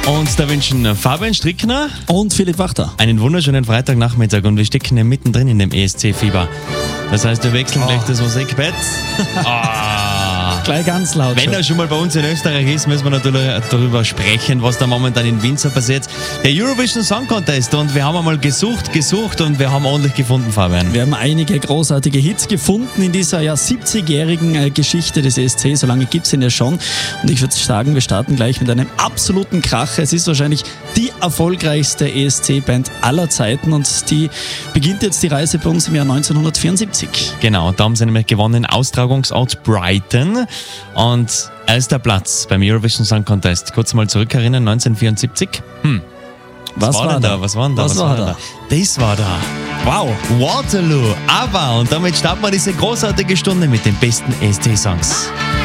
Und da wünschen Fabian Strickner und Philipp Wachter einen wunderschönen Freitagnachmittag und wir stecken ja mittendrin in dem ESC-Fieber. Das heißt, wir wechseln gleich das Musikbett. Gleich ganz laut. Wenn er schon mal bei uns in Österreich ist, müssen wir natürlich darüber sprechen, was da momentan in Windsor passiert. Der Eurovision Song Contest und wir haben einmal gesucht und wir haben ordentlich gefunden, Fabian. Wir haben einige großartige Hits gefunden in dieser 70-jährigen Geschichte des ESC. So lange gibt es ihn ja schon. Und ich würde sagen, wir starten gleich mit einem absoluten Kracher. Es ist wahrscheinlich die erfolgreichste ESC-Band aller Zeiten und die beginnt jetzt die Reise bei uns im Jahr 1974. Genau, da haben sie nämlich gewonnen, Austragungsort Brighton. Und erster Platz beim Eurovision Song Contest. Kurz mal zurückerinnern, 1974. Was war da? Das war da. Wow. Waterloo, aber und damit starten wir diese großartige Stunde mit den besten ESC-Songs.